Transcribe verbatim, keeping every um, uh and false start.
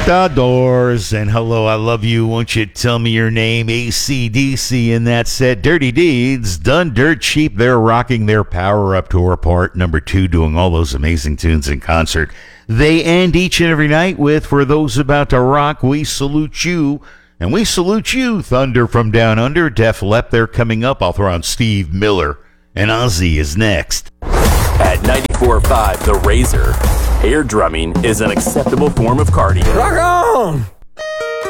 The Doors, and hello, I love you. Won't you tell me your name? A C D C in that set. Dirty Deeds, done dirt cheap. They're rocking their Power Up Tour part number two, doing all those amazing tunes in concert. They end each and every night with For Those About to Rock, We Salute You. And we salute you, Thunder from Down Under. Def Lep, they're coming up. I'll throw on Steve Miller, and Ozzy is next. At ninety-four point five The Razor, air drumming is an acceptable form of cardio. Rock on!